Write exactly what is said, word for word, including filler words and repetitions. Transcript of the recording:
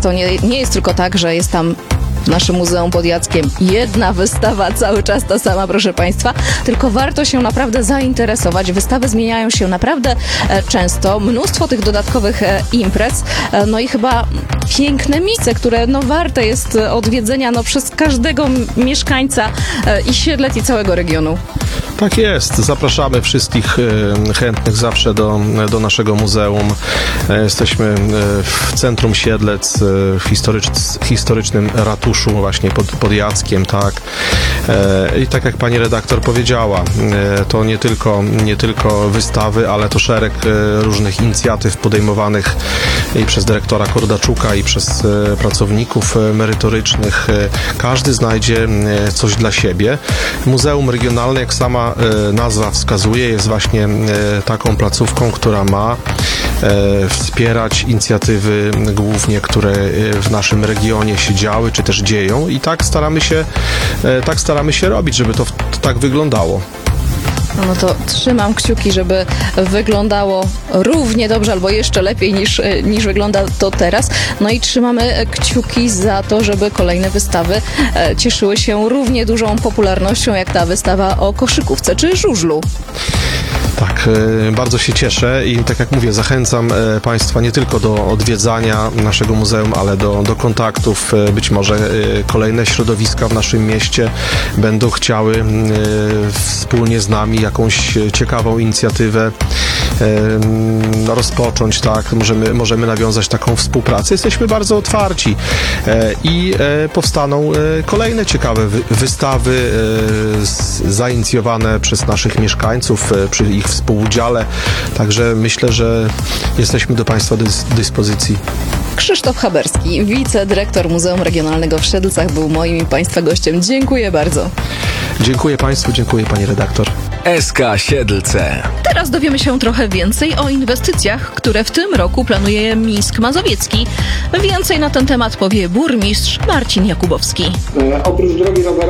To nie, nie jest tylko tak, że jest tam w naszym Muzeum pod Jackiem jedna wystawa, cały czas ta sama, proszę Państwa, tylko warto się naprawdę zainteresować. Wystawy zmieniają się naprawdę e, często, mnóstwo tych dodatkowych e, imprez, e, no i chyba piękne miejsce, które no warte jest odwiedzenia no, przez każdego m- mieszkańca e, i Siedlec i całego regionu. Tak jest. Zapraszamy wszystkich e, chętnych zawsze do, do naszego muzeum. E, Jesteśmy e, w centrum Siedlec, e, w historycz- historycznym ratuszu właśnie pod, pod Jackiem, tak. E, I tak jak pani redaktor powiedziała, e, to nie tylko, nie tylko wystawy, ale to szereg e, różnych inicjatyw podejmowanych i przez dyrektora Kordaczuka, i przez e, pracowników e, merytorycznych. E, Każdy znajdzie e, coś dla siebie. Muzeum Regionalne, jak sama e, nazwa wskazuje, jest właśnie e, taką placówką, która ma e, wspierać inicjatywy głównie, które e, w naszym regionie się działy, czy też dzieją, i tak staramy się, e, tak staramy się robić, żeby to, to tak wyglądało. No to trzymam kciuki, żeby wyglądało równie dobrze albo jeszcze lepiej niż, niż wygląda to teraz. No i trzymamy kciuki za to, żeby kolejne wystawy e, cieszyły się równie dużą popularnością jak ta wystawa o koszykówce czy żużlu. Tak, e, bardzo się cieszę i tak jak mówię, zachęcam e, Państwa nie tylko do odwiedzania naszego muzeum, ale do, do kontaktów. E, Być może e, kolejne środowiska w naszym mieście będą chciały e, wspólnie z nami jakąś ciekawą inicjatywę e, rozpocząć, tak, możemy, możemy nawiązać taką współpracę. Jesteśmy bardzo otwarci e, i e, powstaną e, kolejne ciekawe wy, wystawy e, z, zainicjowane przez naszych mieszkańców, e, przy ich współudziale, także myślę, że jesteśmy do Państwa dys- dyspozycji. Krzysztof Haberski, wicedyrektor Muzeum Regionalnego w Siedlcach, był moim i Państwa gościem. Dziękuję bardzo. Dziękuję Państwu, dziękuję Pani redaktor. S K Siedlce. Teraz dowiemy się trochę więcej o inwestycjach, które w tym roku planuje Mińsk Mazowiecki. Więcej na ten temat powie burmistrz Marcin Jakubowski. E, oprócz drogi rowerowej